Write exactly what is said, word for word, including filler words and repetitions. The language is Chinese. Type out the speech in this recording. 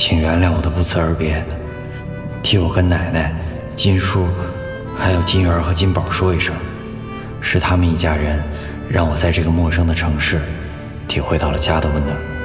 请原谅我的不辞而别，替我跟奶奶、金叔，还有金元和金宝说一声，是他们一家人让我在这个陌生的城市体会到了家的温暖。